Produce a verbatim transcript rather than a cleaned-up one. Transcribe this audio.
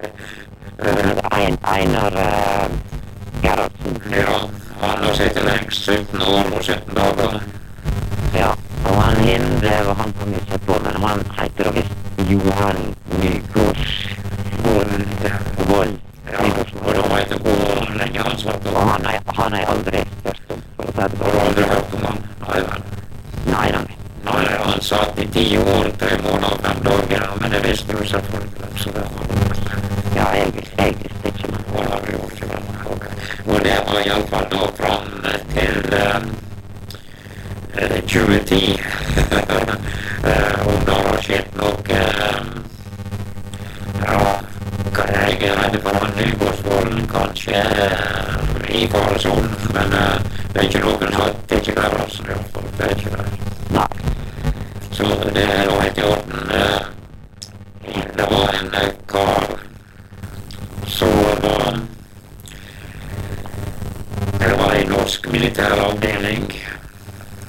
Ein, Einar äh, Gerhardsen. Ja, han har sittet lengst, sytten år og sytten dager. Ja, og han ene var han som vi sett på, men han heter da visst Johan Nygårds Vold. Vold. Ja, og da vet jeg hvor lenge han satt Og og han har han har jeg aldri hørt om, for å si det har sånn. aldri hørt om han. Nei vel. Nei, nei. Nei, han satt i ti år, tre måneder, fem dager, men det visste du selvfølgelig, så det har du vært. Ja, jeg, vis- jeg visste ikke, men Hva har du gjort til den? Ok. Og det var i alle fall da fram til um, eh, tjue ti, Eh, om det har skjedd noe um, ja, hva er jeg er redd for han Nygårdsvolden kanskje uh, i faresonen, men uh, det er ikke noen som det er ikke der, altså, i hvert fall, det er ikke der. nei. Så det er da helt i orden. eh, Det var en eh, kar som var Det var en norsk militæravdeling